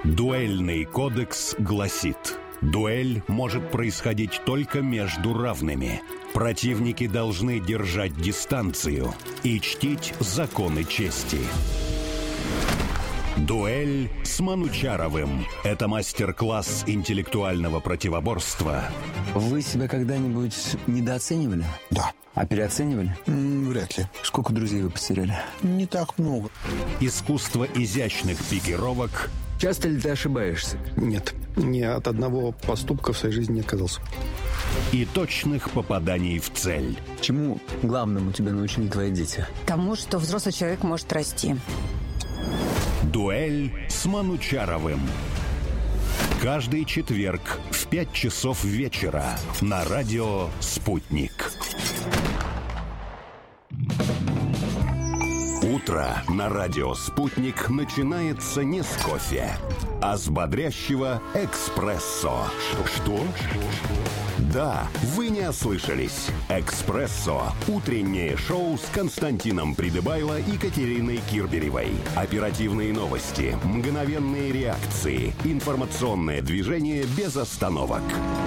Дуэльный кодекс гласит: дуэль может происходить только между равными. Противники должны держать дистанцию и чтить законы чести. Дуэль с Манучаровым. Это мастер-класс интеллектуального противоборства. Вы себя когда-нибудь недооценивали? Да. А переоценивали? Вряд ли. Сколько друзей вы потеряли? Не так много. Искусство изящных пикировок. Часто ли ты ошибаешься? Нет. Ни от одного поступка в своей жизни не отказался. И точных попаданий в цель. Чему главному тебя научили твои дети? Тому, что взрослый человек может расти. Дуэль с Манучаровым. Каждый четверг в 5 часов вечера на радио «Спутник». Утро на радио «Спутник» начинается не с кофе, а с бодрящего эспрессо. Что? Да, вы не ослышались. «Эспрессо» – утреннее шоу с Константином Придыбайло и Катериной Кирберевой. Оперативные новости, мгновенные реакции, информационное движение без остановок.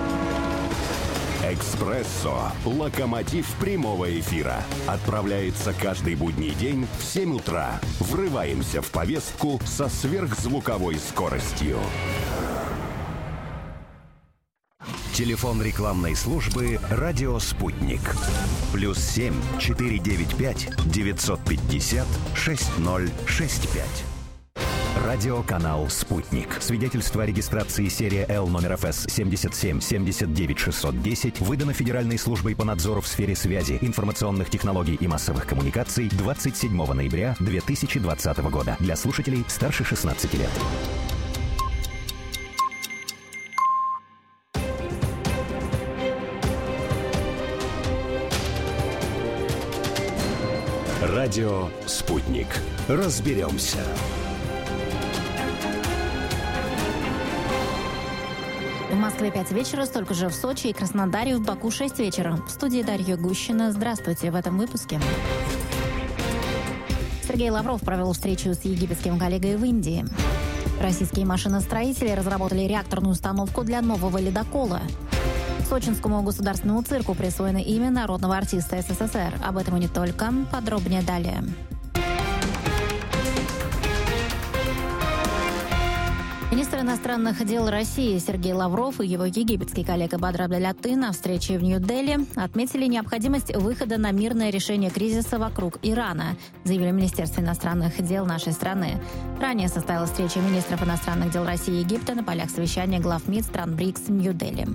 «Эспрессо» – локомотив прямого эфира. Отправляется каждый будний день в 7 утра. Врываемся в повестку со сверхзвуковой скоростью. Телефон рекламной службы «Радио Спутник». +7 495 950 6065. Радиоканал «Спутник». Свидетельство о регистрации серия Л номер ФС 77 79 610 выдано Федеральной службой по надзору в сфере связи, информационных технологий и массовых коммуникаций 27 ноября 2020 года. Для слушателей старше 16 лет. Радио «Спутник». Разберемся. В Москве 5 вечера, столько же в Сочи и Краснодаре, в Баку 6 вечера. В студии Дарья Гущина. Здравствуйте в этом выпуске. Сергей Лавров провел встречу с египетским коллегой в Индии. Российские машиностроители разработали реакторную установку для нового ледокола. Сочинскому государственному цирку присвоено имя народного артиста СССР. Об этом и не только. Подробнее далее. Министр иностранных дел России Сергей Лавров и его египетский коллега Бадр Абдель-Аты на встрече в Нью-Дели отметили необходимость выхода на мирное решение кризиса вокруг Ирана, заявили в Министерстве иностранных дел нашей страны. Ранее состоялась встреча министров иностранных дел России и Египта на полях совещания глав МИД стран БРИКС в Нью-Дели.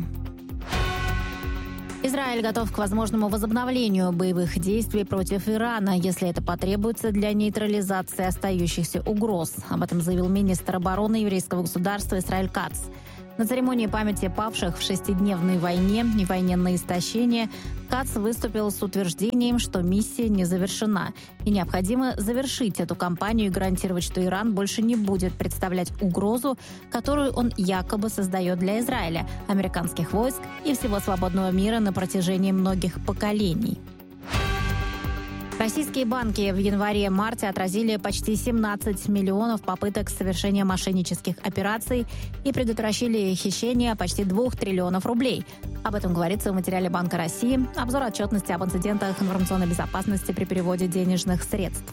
Израиль готов к возможному возобновлению боевых действий против Ирана, если это потребуется для нейтрализации остающихся угроз. Об этом заявил министр обороны еврейского государства Исраэль Кац. На церемонии памяти павших в 6-дневной войне и войне на истощение Кац выступил с утверждением, что миссия не завершена и необходимо завершить эту кампанию и гарантировать, что Иран больше не будет представлять угрозу, которую он якобы создает для Израиля, американских войск и всего свободного мира на протяжении многих поколений. Российские банки в январе-марте отразили почти 17 миллионов попыток совершения мошеннических операций и предотвратили хищение почти 2 триллионов рублей. Об этом говорится в материале Банка России. Обзор отчетности об инцидентах информационной безопасности при переводе денежных средств.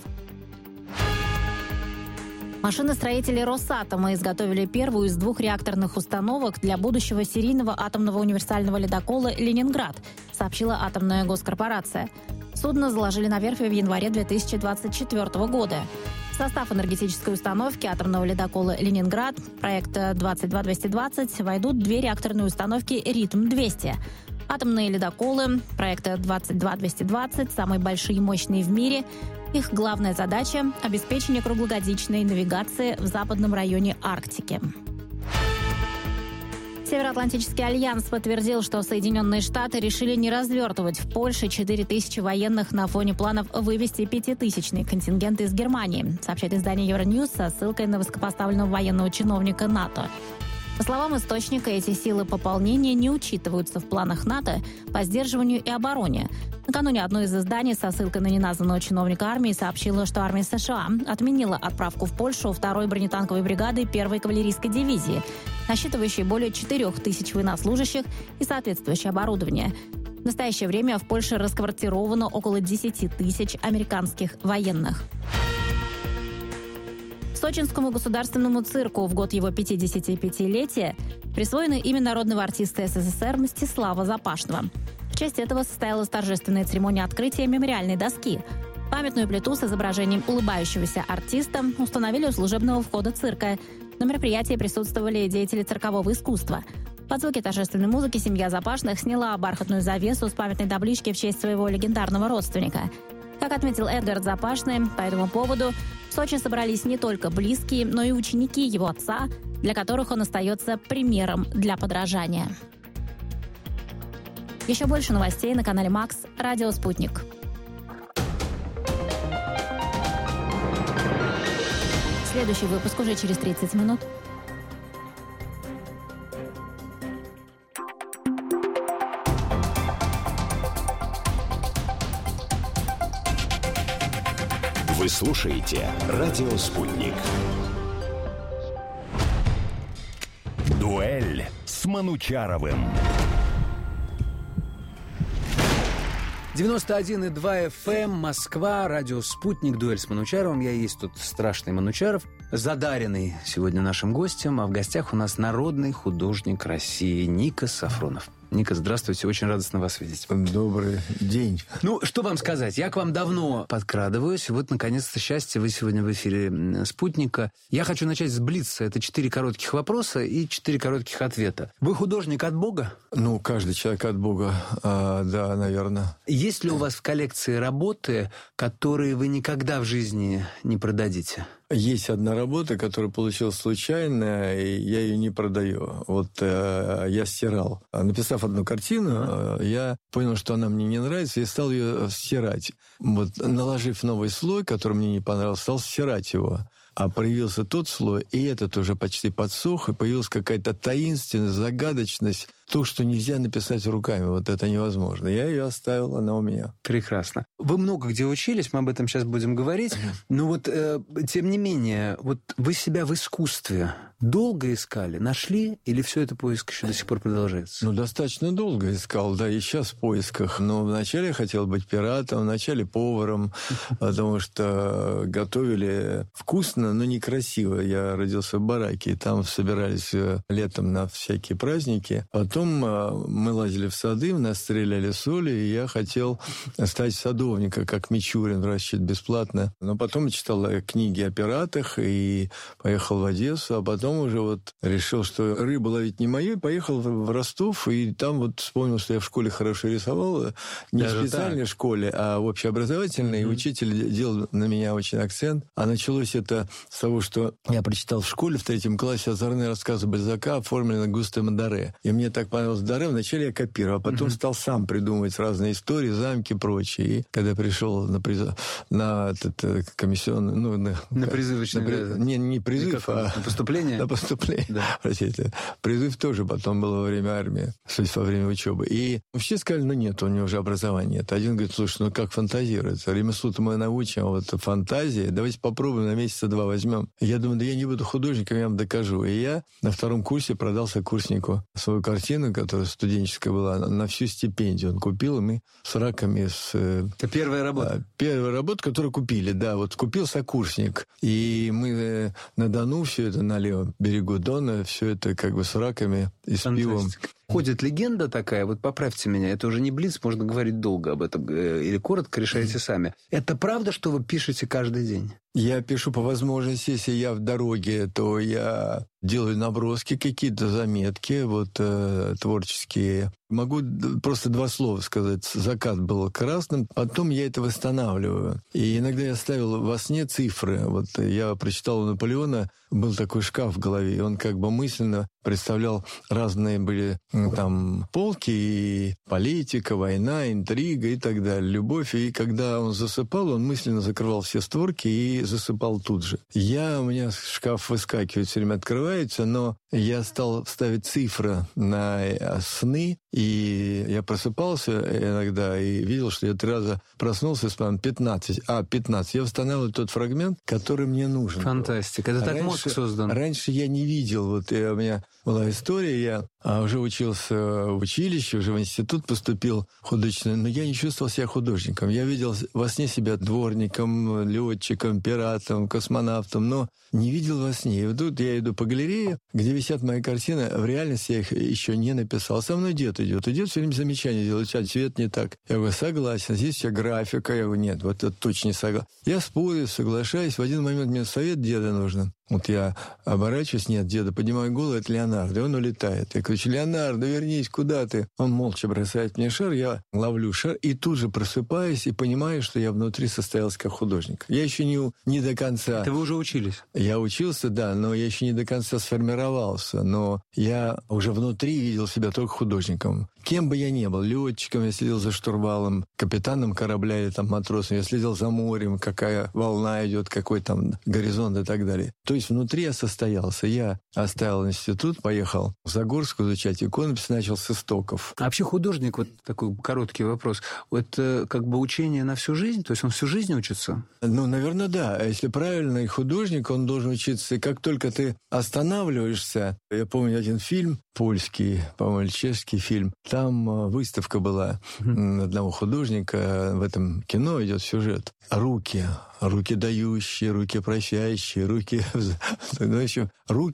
Машиностроители Росатома изготовили первую из 2 реакторных установок для будущего серийного атомного универсального ледокола «Ленинград», сообщила атомная госкорпорация. Судно заложили на верфи в январе 2024 года. В состав энергетической установки атомного ледокола «Ленинград» проекта 22220 войдут 2 реакторные установки «Ритм-200». Атомные ледоколы проекта 22220 самые большие и мощные в мире. Их главная задача – обеспечение круглогодичной навигации в западном районе Арктики. Североатлантический альянс подтвердил, что Соединенные Штаты решили не развертывать в Польше 4000 военных на фоне планов вывести 5000-ный контингент из Германии, сообщает издание Евроньюз со ссылкой на высокопоставленного военного чиновника НАТО. По словам источника, эти силы пополнения не учитываются в планах НАТО по сдерживанию и обороне. Накануне одно из изданий со ссылкой на неназванного чиновника армии сообщило, что армия США отменила отправку в Польшу 2-й бронетанковой бригады 1-й кавалерийской дивизии, насчитывающей более 4000 военнослужащих и соответствующее оборудование. В настоящее время в Польше расквартировано около 10 тысяч американских военных. Сочинскому государственному цирку в год его 55-летия присвоено имя народного артиста СССР Мстислава Запашного. В честь этого состоялась торжественная церемония открытия мемориальной доски. Памятную плиту с изображением улыбающегося артиста установили у служебного входа цирка. На мероприятии присутствовали деятели циркового искусства. Под звуки торжественной музыки семья Запашных сняла бархатную завесу с памятной таблички в честь своего легендарного родственника. Как отметил Эдгард Запашный, по этому поводу в Сочи собрались не только близкие, но и ученики его отца, для которых он остается примером для подражания. Еще больше новостей на канале Макс, Радио Спутник. Следующий выпуск уже через 30 минут. Вы слушаете «Радио Спутник». Дуэль с Манучаровым. 91,2 FM, Москва, радио «Спутник», дуэль с Манучаровым. Я есть тут страшный Манучаров, задаренный сегодня нашим гостем, а в гостях у нас народный художник России Никос Сафронов. Никос, здравствуйте, очень радостно вас видеть. Добрый день. Ну, что вам сказать? Я к вам давно подкрадываюсь. Вот, наконец-то, счастье, вы сегодня в эфире «Спутника». Я хочу начать с блица. Это 4 коротких вопроса и 4 коротких ответа. Вы художник от Бога? Ну, каждый человек от Бога, да, наверное. Есть ли у вас в коллекции работы, которые вы никогда в жизни не продадите? Есть одна работа, которая получилась случайно, и я ее не продаю. Вот я стирал. Написав одну картину, я понял, что она мне не нравится, и стал ее стирать. Вот, наложив новый слой, который мне не понравился, стал стирать его. А появился тот слой, и этот уже почти подсох, и появилась какая-то таинственность, загадочность. То, что нельзя написать руками, вот это невозможно. Я ее оставил, она у меня. Прекрасно. Вы много где учились, мы об этом сейчас будем говорить. Но вот, тем не менее, вот вы себя в искусстве долго искали, нашли, или все это поиск еще до сих пор продолжается? Ну, достаточно долго искал, да, и сейчас в поисках. Но вначале я хотел быть пиратом, вначале поваром, потому что готовили вкусно, но некрасиво. Я родился в бараке, и там собирались летом на всякие праздники. Потом мы лазили в сады, нас стреляли соли, и я хотел стать садовником, как Мичурин, выращивать бесплатно. Но потом я читал книги о пиратах и поехал в Одессу, а потом уже вот решил, что рыба ловить не моя, поехал в Ростов, и там вот вспомнил, что я в школе хорошо рисовал, не в специальной школе, а в общеобразовательной, и учитель делал на меня очень акцент. А началось это с того, что я прочитал в школе в 3 классе озорные рассказы Бальзака, оформленные Густавом Доре. И мне так понравилось Доре, вначале я копировал, а потом стал сам придумывать разные истории, замки и прочее. И когда пришел на этот комиссионный... на призывочный... Не призыв, а... На поступление? На поступление, да. Простите. Призыв тоже потом был во время армии, во время учебы. И все сказали, нет, у него уже образования нет. Один говорит, слушай, как фантазировать? Ремеслу-то мы научим, а вот фантазии, давайте попробуем, на месяца 2 возьмем. Я думаю, да я не буду художником, я вам докажу. И я на 2 курсе продал сокурснику свою картину, которая студенческая была, на всю стипендию. Он купил, и мы с раками... Это первая работа? Первая работа, которую купили, да. Вот купил сокурсник. И мы на Дону все это, на левом берегу Дона, все это как бы с раками и с пивом. Ходит легенда такая, вот поправьте меня, это уже не блиц, можно говорить долго об этом, или коротко, решайте сами. Это правда, что вы пишете каждый день? Я пишу по возможности, если я в дороге, то я делаю наброски, какие-то заметки, вот творческие. Могу просто 2 слова сказать. Закат был красным, потом я это восстанавливаю. И иногда я ставил во сне цифры. Вот я прочитал у Наполеона, был такой шкаф в голове, и он как бы мысленно представлял, разные были там полки, и политика, война, интрига и так далее, любовь. И когда он засыпал, он мысленно закрывал все створки и засыпал тут же. У меня шкаф выскакивает, все время открывается, но я стал ставить цифры на сны, и я просыпался иногда и видел, что я 3 раза проснулся, с 15. Я восстанавливал тот фрагмент, который мне нужен. Фантастика. Это так мозг создан. Раньше я не видел. Вот у меня была история, я уже учился в училище, уже в институт поступил художественный, но я не чувствовал себя художником. Я видел во сне себя дворником, летчиком, пиратом, космонавтом, но не видел во сне. И вот тут я иду по галерее, где висят мои картины, в реальности я их еще не написал. Со мной дед идет. И дед все время замечания делает, цвет не так. Я говорю, согласен, здесь вся графика. Я говорю, нет, вот это точно не согласен. Я спорю, соглашаюсь. В один момент мне совет деда нужен. Вот я оборачиваюсь, нет, деда, поднимаю голову, это Леонардо, и он улетает. Я кричу, Леонардо, вернись, куда ты? Он молча бросает мне шар, я ловлю шар, и тут же просыпаюсь и понимаю, что я внутри состоялся как художник. Я еще не до конца... Это вы уже учились? Я учился, да, но я еще не до конца сформировался, но я уже внутри видел себя только художником. Кем бы я ни был, летчиком, я следил за штурвалом, капитаном корабля или там матросом, я следил за морем, какая волна идет, какой там горизонт и так далее. То есть внутри я состоялся. Я оставил институт, поехал в Загорск изучать иконопись, начал с истоков. А вообще художник, вот такой короткий вопрос, это как бы учение на всю жизнь? То есть он всю жизнь учится? Ну, наверное, да. Если правильный художник, он должен учиться. И как только ты останавливаешься... Я помню один фильм польский, по-моему, чешский фильм. Там выставка была одного художника. В этом кино идет сюжет. Руки дающие, руки прощающие, руки... В общем,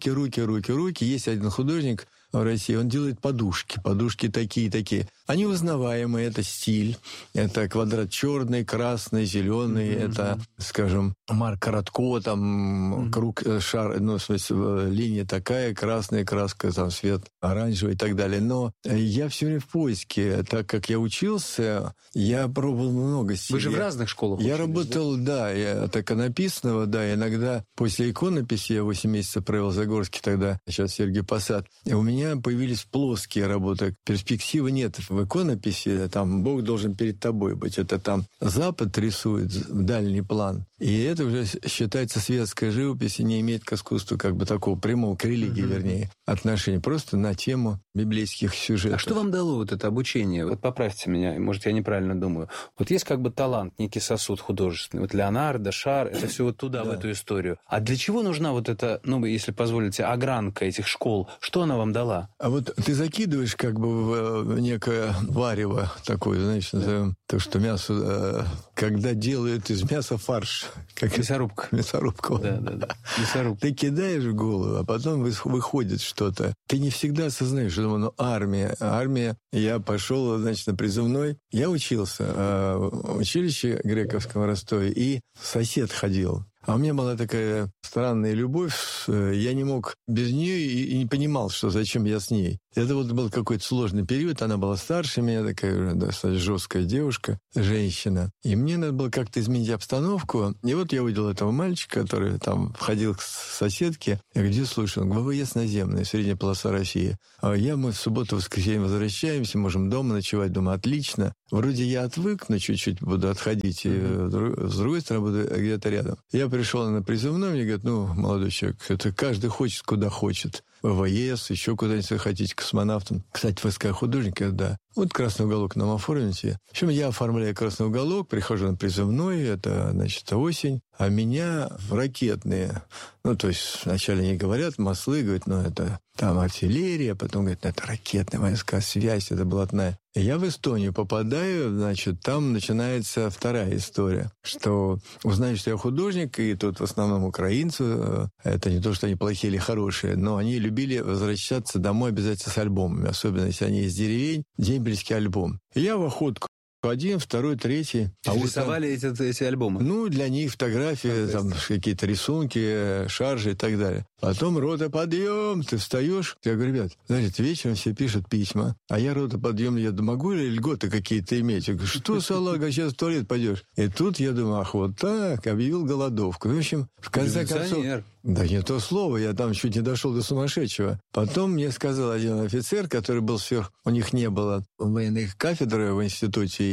руки. Есть один художник в России, он делает подушки такие. Они узнаваемые, это стиль, это квадрат черный, красный, зеленый, это, скажем, Марк Коротко, там круг, шар, ну, в смысле, линия такая, красная краска, там цвет оранжевый и так далее. Но я все время в поиске, так как я учился, я пробовал много стилей. Вы же в разных школах учились, я работал, да, от иконописного, да, иногда после иконописи, я 8 месяцев провел в Загорске тогда, сейчас Сергей Посад, и у меня появились плоские работы, перспективы нет в иконописи, там Бог должен перед тобой быть, это там Запад рисует дальний план, и это уже считается светская живопись и не имеет к искусству как бы такого прямого, к религии, вернее, отношения, просто на тему библейских сюжетов. А что вам дало вот это обучение? Вот поправьте меня, может, я неправильно думаю. Вот есть как бы талант, некий сосуд художественный. Вот Леонардо, шар, это все вот туда, в эту историю. А для чего нужна вот эта, ну, если позволите, огранка этих школ? Что она вам дала? А вот ты закидываешь как бы в некое варево такое, знаешь, то, что мясо, когда делают из мяса фарш. Как мясорубка. Мясорубка. Да. Мясорубка. Ты кидаешь в голову, а потом выходит что-то. Ты не всегда осознаешь, что думаю, армия. Я пошел, значит, на призывной. Я учился в училище грековском в Ростове, и сосед ходил. А у меня была такая странная любовь, я не мог без нее и не понимал, что зачем я с ней. Это вот был какой-то сложный период, она была старше меня, такая достаточно жесткая девушка, женщина. И мне надо было как-то изменить обстановку. И вот я увидел этого мальчика, который там входил к соседке. Я говорю, где слушай? Он говорит, ВВС наземная, средняя полоса России. А мы в субботу-воскресенье возвращаемся, можем дома ночевать. Думаю, отлично. Вроде я отвык, но чуть-чуть буду отходить, и с другой стороны буду где-то рядом. Я пришел на призывной, мне говорят, молодой человек, это каждый хочет, куда хочет. ВВС, еще куда-нибудь хотите, космонавтом. Кстати, ВСК художника, да. Вот красный уголок нам оформите. В общем, я оформляю красный уголок, прихожу на призывной, это, значит, осень, а меня в ракетные. То есть вначале не говорят, маслы, говорят, это там артиллерия, потом говорят, это ракетная войска, связь, это блатная. И я в Эстонию попадаю, значит, там начинается вторая история, что узнают, что я художник, и тут в основном украинцы, это не то, что они плохие или хорошие, но они любили возвращаться домой обязательно с альбомами, особенно если они из деревень, дембельский альбом. И я в охотку. 1, 2, 3. Рисовали эти альбомы? Для них фотографии, там какие-то рисунки, шаржи и так далее. Потом рота подъем, ты встаешь. Я говорю, ребят, значит, вечером все пишут письма, а я рота подъем, я думаю, могу ли льготы какие-то иметь? Я говорю, что, салага, сейчас в туалет пойдешь? И тут я думаю, вот так, объявил голодовку. В общем, в конце концов... Да не то слово, я там чуть не дошел до сумасшедшего. Потом мне сказал один офицер, который был у них не было военных кафедр в институте, и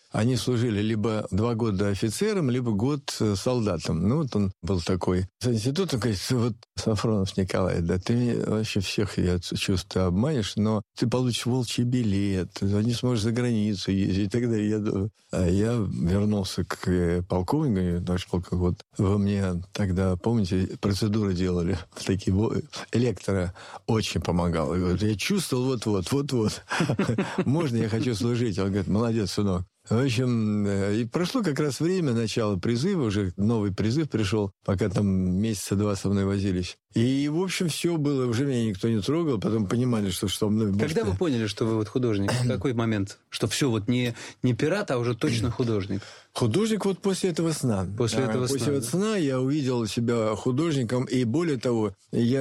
они служили либо 2 года офицером, либо год солдатом. Ну, вот он был такой. С институтом, говорит, вот, Сафронов Николай, да ты вообще всех, я чувствую, обманешь, но ты получишь волчий билет, ты не сможешь за границу ездить и так далее. Я вернулся к полковнику, товарищ полковник, вот вы мне тогда, помните, процедуры делали, такие, электро очень помогал. Я чувствовал вот-вот. Можно, я хочу служить? Он говорит, молодец, сынок. В общем, и прошло как раз время начала призыва, уже новый призыв пришел, пока там месяца 2 со мной возились. И, в общем, все было, уже меня никто не трогал, потом понимали, что мной... Когда вы поняли, что вы вот художник? В какой момент? Что все вот не пират, а уже точно художник? Художник вот после этого сна. После этого сна я увидел себя художником, и более того,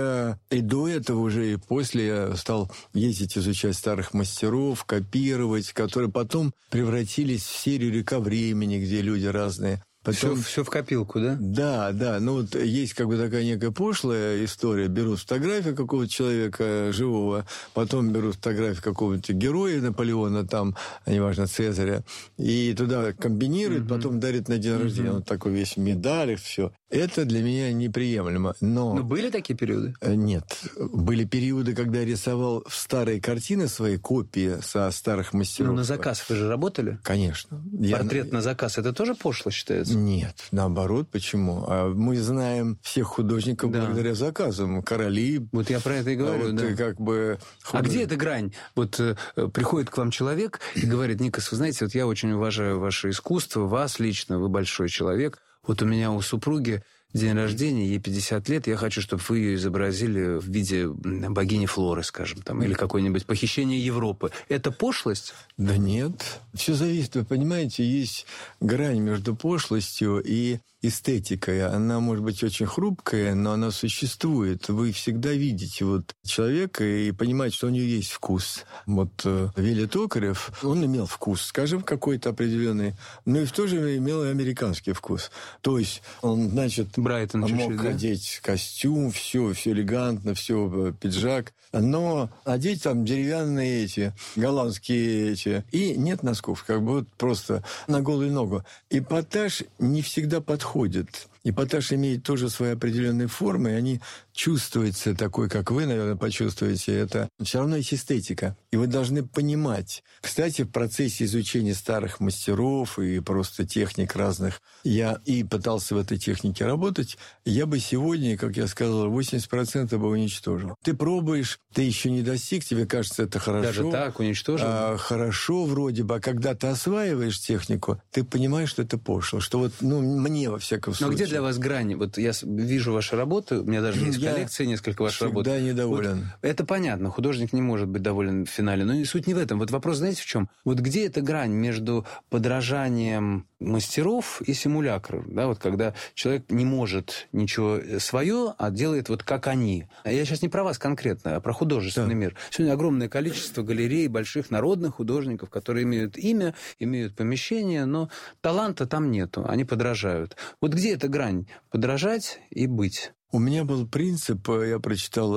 я и до этого уже, и после я стал ездить, изучать старых мастеров, копировать, которые потом превратились в серию «Река времени», где люди разные. Потом... Все в копилку, да? Да. Ну вот есть как бы такая некая пошлая история. Берут фотографию какого-то человека живого, потом берут фотографию какого-то героя Наполеона, там, неважно, Цезаря, и туда комбинируют, потом дарят на день рождения. Вот такой весь в медалях, все. Это для меня неприемлемо. Но были такие периоды? Нет. Были периоды, когда я рисовал в старые картины свои копии со старых мастеров. Ну, на заказ вы же работали? Конечно. Портрет на заказ, это тоже пошло считается? Нет, наоборот, почему? Мы знаем всех художников благодаря заказам. Короли. Вот я про это и говорю, да. Как бы... А где эта грань? Вот приходит к вам человек и говорит, Никос, вы знаете, вот я очень уважаю ваше искусство, вас лично, вы большой человек. Вот у меня у супруги день рождения, ей 50 лет, я хочу, чтобы вы ее изобразили в виде богини Флоры, скажем, там, или какое-нибудь похищение Европы. Это пошлость? Да нет. Все зависит, вы понимаете, есть грань между пошлостью и эстетикой. Она может быть очень хрупкая, но она существует. Вы всегда видите вот человека и понимаете, что у него есть вкус. Вот Вилли Токарев, он имел вкус, скажем, какой-то определенный, но и в то же время имел и американский вкус. То есть он, значит, Брайтон мог одеть костюм, все элегантно, все пиджак, но одеть там деревянные эти, голландские эти, и нет носков, как бы вот просто на голую ногу. Эпатаж не всегда подходит. Эпатаж имеет тоже свои определенные формы, и они чувствуются такой, как вы, наверное, почувствуете. Это все равно есть эстетика. И вы должны понимать. Кстати, в процессе изучения старых мастеров и просто техник разных, я и пытался в этой технике работать, я бы сегодня, как я сказал, 80% бы уничтожил. Ты пробуешь, ты еще не достиг, тебе кажется, это хорошо. Даже так уничтожил? Хорошо вроде бы, а когда ты осваиваешь технику, ты понимаешь, что это пошло. Что вот, мне, во всяком случае. Но где для вас грани? Вот я вижу ваши работы, у меня даже есть коллекции, несколько ваших работ. Да, недоволен. Вот, это понятно, художник не может быть доволен в финале, но суть не в этом. Вот вопрос, знаете, в чем? Вот где эта грань между подражанием мастеров и симулякром? Да, вот когда человек не может ничего свое, а делает вот как они. Я сейчас не про вас конкретно, а про художественный мир. Сегодня огромное количество галерей, больших народных художников, которые имеют имя, имеют помещение, но таланта там нету, они подражают. Вот где эта грань? Подражать и быть. У меня был принцип, я прочитал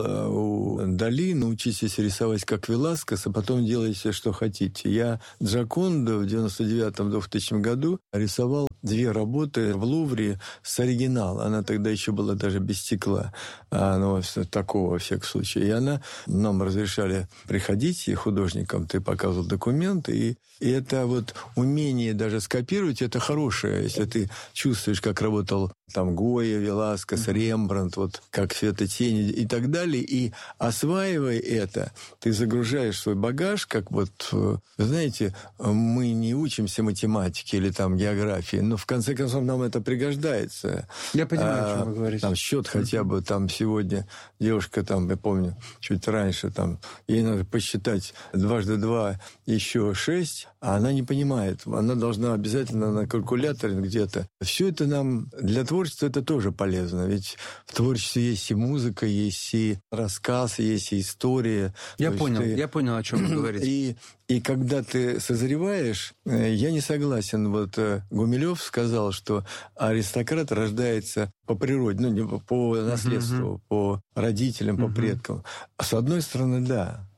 у Дали, научитесь рисовать как Веласкес, а потом делайте, что хотите. Я Джоконду в 99-2000 году рисовал 2 работы в Лувре с оригинала. Она тогда еще была даже без стекла, но такого, во всяком случае. И нам разрешали приходить, и художникам ты показывал документы, и это вот умение даже скопировать, это хорошее, если ты чувствуешь, как работал там Гойя, Веласкес, Рембрандт, вот как светотени и так далее, и осваивая это, ты загружаешь свой багаж, как вот, знаете, мы не учимся математике или там географии, но в конце концов нам это пригождается. Я понимаю, о чем вы говорите. Там счет хотя бы, там сегодня девушка, там, я помню, чуть раньше, там, ей надо посчитать 2 × 2 еще 6, а она не понимает. Она должна обязательно на калькуляторе где-то. Все это нам для творчества это тоже полезно. Ведь в творчестве есть и музыка, есть и рассказ, есть и история. Я понял, о чем вы говорите. И когда ты созреваешь, я не согласен. Вот Гумилев сказал, что аристократ рождается по природе, по наследству, по родителям, по предкам. С одной стороны, да.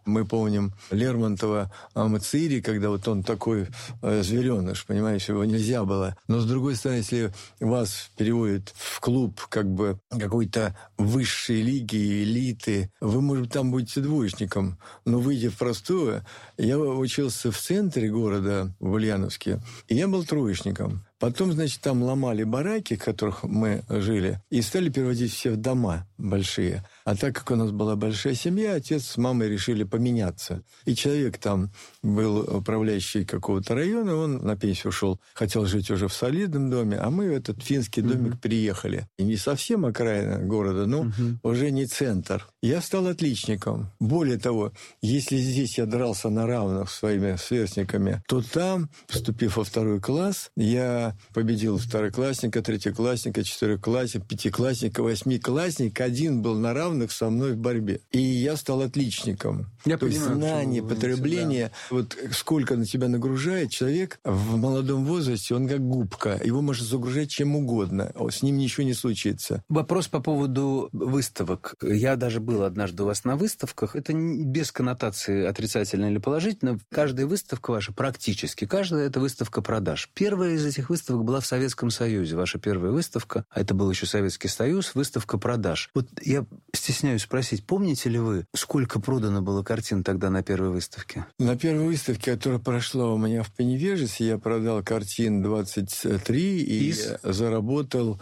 Мы помним Лермонтова Амацири, когда вот он такой звереныш, понимаешь, его нельзя было. Но, с другой стороны, если вас переводят в клуб как бы какой-то высшей лиги, элиты, вы, может, там будете двоечником, но выйдя в простое, я учился в центре города, в Ульяновске, и я был троечником. Потом, значит, там ломали бараки, в которых мы жили, и стали переводить все в дома большие. А так как у нас была большая семья, отец с мамой решили поменяться. И человек там был управляющий какого-то района, он на пенсию ушел, хотел жить уже в солидном доме, а мы в этот финский домик переехали. И не совсем окраина города, но уже не центр. Я стал отличником. Более того, если здесь я дрался на равных с своими сверстниками, то там, поступив во 2 класс, я победил второклассника, третьеклассника, четвероклассника, пятиклассника, восьмиклассника. Один был на равных со мной в борьбе. И я стал отличником. То есть знание, потребление. Да. Вот сколько на тебя нагружает человек в молодом возрасте, он как губка. Его можно загружать чем угодно. С ним ничего не случится. Вопрос по поводу выставок. Я даже был однажды у вас на выставках. Это без коннотации отрицательной или положительной. Каждая выставка ваша, практически каждая, это выставка продаж. Первая из этих выставок была в Советском Союзе. Ваша первая выставка, а это был еще Советский Союз, выставка продаж. Вот я стесняюсь спросить, помните ли вы, сколько продано было картин тогда на первой выставке? На первой выставке, которая прошла у меня в Поневежесе, я продал картин 23 и заработал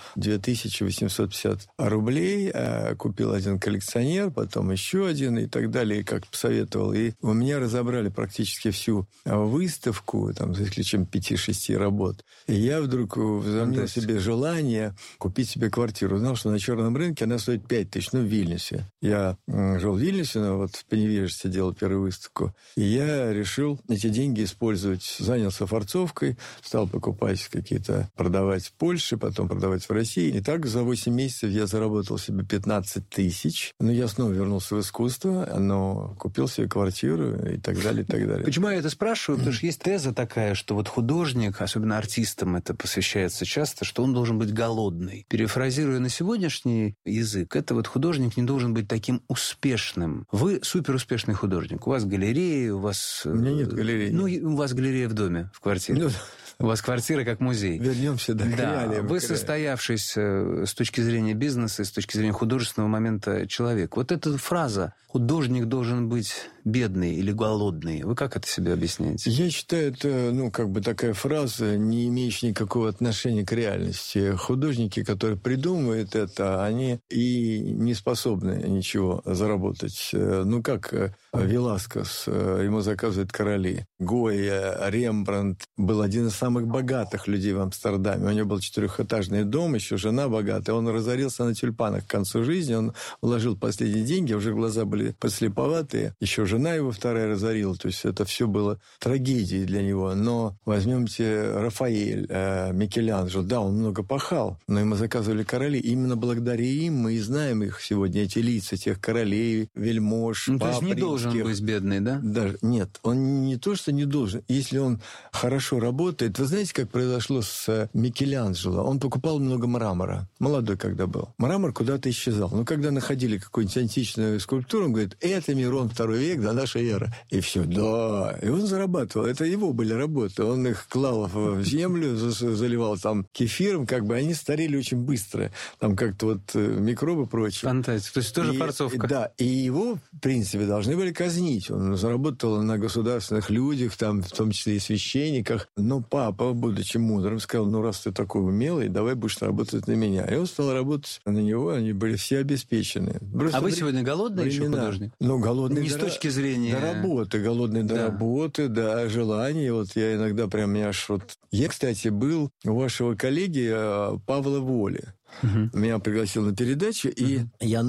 2850 рублей. Купил один коллекционер, потом еще один и так далее, как посоветовал. И у меня разобрали практически всю выставку, там, за исключением 5-6 работ. И я вдруг возомнил себе желание купить себе квартиру. Знал, что на черном рынке она стоит 5000, в Вильнюсе. Я жил в Вильнюсе, но вот в Поневежесе делал первую выставку. И я решил эти деньги использовать. Занялся фарцовкой, стал покупать какие-то, продавать в Польше, потом продавать в России. И так за 8 месяцев я заработал себе 15 тысяч. Но я снова вернулся в искусство, но купил себе квартиру и так далее, и так далее. Почему я это спрашиваю? Потому что есть теза такая, что вот художник, особенно артистам это посвящается часто, что он должен быть голодный. Перефразируя на сегодняшний язык, это вот художник не должен быть таким успешным. Вы суперуспешный художник. У вас галерея, у вас... У меня нет галереи. У вас галерея в доме, в квартире. У вас квартира как музей. Вернемся к реалиям. Вы состоявшийся с точки зрения бизнеса, с точки зрения художественного момента человек. Вот эта фраза «художник должен быть бедный или голодный», вы как это себе объясняете? Я считаю, это, такая фраза, не имеющая никакого отношения к реальности. Художники, которые придумывают это, они и не способны ничего заработать. Как Веласкес, ему заказывают короли. Гойя, Рембрандт был один из самых богатых людей в Амстердаме. У него был 4-этажный дом, еще жена богатая. Он разорился на тюльпанах к концу жизни. Он вложил последние деньги, уже глаза были подслеповатые. Еще жена его вторая разорила. То есть это все было трагедией для него. Но возьмемте Рафаэль, Микеланджело. Да, он много пахал, но ему заказывали короли. Именно благодаря им мы и знаем их сегодня, эти лица, тех королей, вельмож, пап, то есть не должен быть бедный, да? Даже нет, он не то, что не должен. Если он хорошо работает... Вы знаете, как произошло с Микеланджело? Он покупал много мрамора. Молодой когда был. Мрамор куда-то исчезал. Но когда находили какую-нибудь античную скульптуру, он говорит, это Мирон II век до нашей эры. И все, да. И он зарабатывал. Это его были работы. Он их клал в землю, заливал там кефиром, они старели очень быстро. Там как-то микробы прочие. Фантастика. То есть тоже фарцовка. Да. И его, в принципе, должны были казнить. Он заработал на государственных людях, там, в том числе и священниках. Но папа, будучи мудрым, сказал, раз ты такой умелый, давай будешь работать на меня. И он стал работать на него, они были все обеспечены. Просто вы сегодня голодный еще художник? Голодный не с точки зрения... До работы, голодный до работы, до желания. Я иногда прям Я, кстати, был у вашего коллеги Павла Воли. Меня пригласил на передачу, и я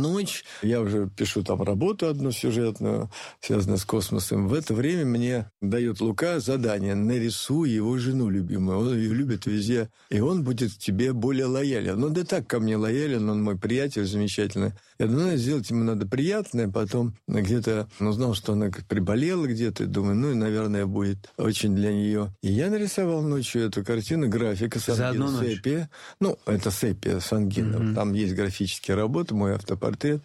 уже пишу там работу одну сюжетную, связанную с космосом. В это время мне дает Лука задание: нарисуй его жену любимую. Он ее любит везде, и он будет к тебе более лоялен. Да так ко мне лоялен, он мой приятель замечательный. Я думаю, сделать ему надо приятное, потом где-то узнал, что она приболела где-то, думаю, наверное, будет очень для нее. И я нарисовал ночью эту картину, графика, сепия. Это сепия, Фангинов. Там есть графические работы, мой автопортрет.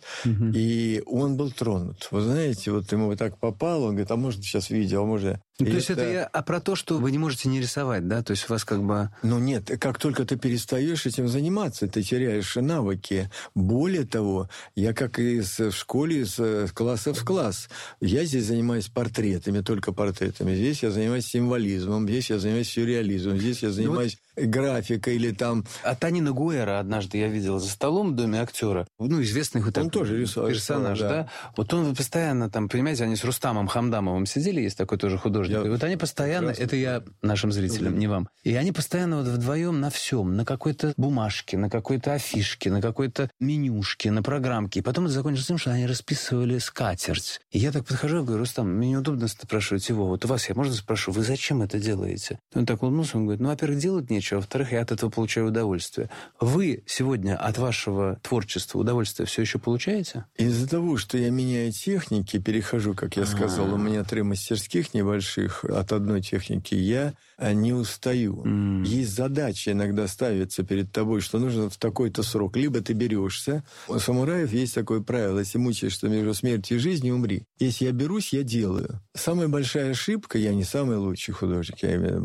И он был тронут. Вы знаете, вот ему вот так попало, он говорит, а может сейчас видео, а может... То есть это я про то, что вы не можете не рисовать, да? То есть у вас как бы... Ну нет, как только ты перестаешь этим заниматься, ты теряешь навыки. Более того, я как и в школе, из класса в класс. Я здесь занимаюсь портретами, только портретами. Здесь я занимаюсь символизмом, здесь я занимаюсь сюрреализмом, здесь я занимаюсь графикой или там... А Танина Гуэра однажды я видел за столом в Доме актера. Ну, известный хоть он тоже рисовал, персонаж, да? Вот он постоянно там, понимаете, они с Рустамом Хамдамовым сидели, есть такой тоже художник. И вот они постоянно, это я нашим зрителям, не вам. И они постоянно вот вдвоем на всем, на какой-то бумажке, на какой-то афишке, на какой-то менюшке, на программке. И потом это закончилось тем, что они расписывали скатерть. И я так подхожу и говорю, Рустам, мне неудобно спрашивать его. Вот у вас я можно спрошу, вы зачем это делаете? Он так улыбнулся, он говорит, ну, во-первых, делать нечего, во-вторых, я от этого получаю удовольствие. Вы сегодня от вашего творчества удовольствие все еще получаете? Из-за того, что я меняю техники, перехожу, как я сказал, у меня 3 мастерских небольших, от одной техники я не устаю. Есть задача иногда ставится перед тобой, что нужно в такой-то срок. Либо ты берешься. У самураев есть такое правило, если мучаешься между смертью и жизнью, умри. Если я берусь, я делаю. Самая большая ошибка, я не самый лучший художник,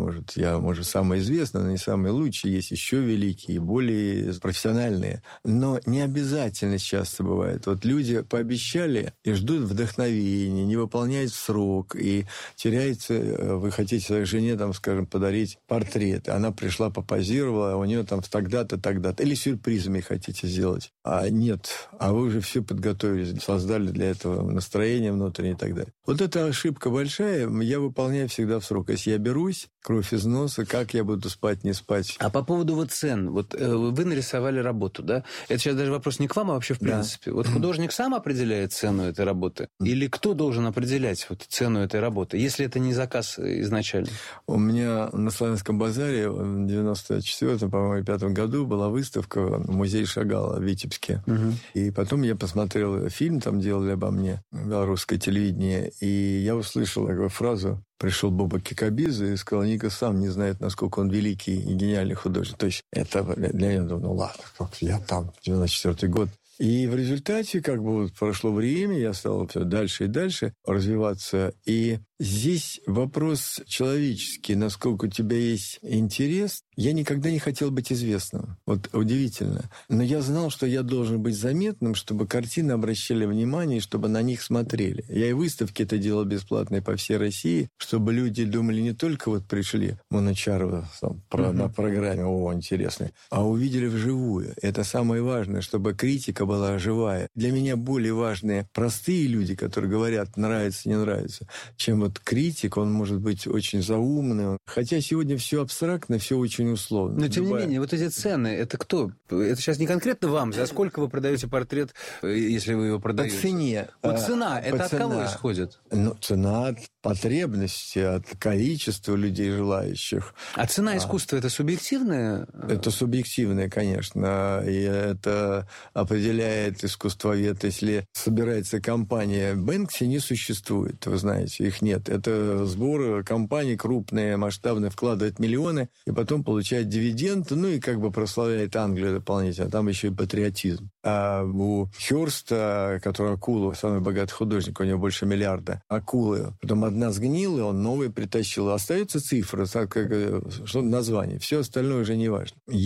я, может, самый известный, но не самый лучший. Есть еще великие, более профессиональные. Но не обязательно часто бывает. Вот люди пообещали и ждут вдохновения, не выполняют срок, и теряется, вы хотите своей жене, там, скажем, подарить портрет. Она пришла, попозировала, а у нее там тогда-то, тогда-то. Или сюрпризами хотите сделать. А нет, а вы уже все подготовили, создали для этого настроение внутреннее и так далее. Вот эта ошибка большая, я выполняю всегда в срок. Если я берусь, кровь из носа, как я буду спать, не спать. А по поводу вот цен, вот вы нарисовали работу, да? Это сейчас даже вопрос не к вам, а вообще в принципе. Да. Вот художник сам определяет цену этой работы? Или кто должен определять вот цену этой работы, если это не заказ изначально? У меня на Славянском базаре в 94-м, по-моему, 5-м году была выставка в музее Шагала в Витебске. И потом я посмотрел фильм, там делали обо мне, белорусское телевидение, и я услышал такую фразу. Пришел Боба Кикабидзе и сказал, Ника сам не знает, насколько он великий и гениальный художник. То есть это для меня, ну ладно, я там, 94-й год. И в результате, как бы вот прошло время, я стал все дальше и дальше развиваться. И здесь вопрос человеческий, насколько у тебя есть интерес. Я никогда не хотел быть известным. Вот удивительно. Но я знал, что я должен быть заметным, чтобы картины обращали внимание, и чтобы на них смотрели. Я и выставки это делал бесплатные по всей России, чтобы люди думали не только вот пришли Манучарова на программе, о, интересно, а увидели вживую. Это самое важное, чтобы критика была живая. Для меня более важны простые люди, которые говорят, нравится, не нравится, чем вот критик, он может быть очень заумный. Хотя сегодня все абстрактно, все очень условно. Но, тем не менее, вот эти цены, это кто? Это сейчас не конкретно вам. За сколько вы продаете портрет, если вы его продаете? По цене. Вот цена, это от кого исходит? Ну, цена от потребности, от количества людей желающих. А цена искусства – это субъективная? Это субъективная, конечно. И это определяет искусствовед. Если собирается компания, Бэнкси не существует, вы знаете, их нет. Это сбор компаний крупные, масштабные, вкладывают миллионы, и потом получает дивиденды, ну и как бы прославляет Англию дополнительно. Там еще и патриотизм. А у Хёрста, который акула, самый богатый художник, у него больше миллиарда акулы. Потом одна сгнила, он новый притащил. Остается цифра, что название. Все остальное уже не важно.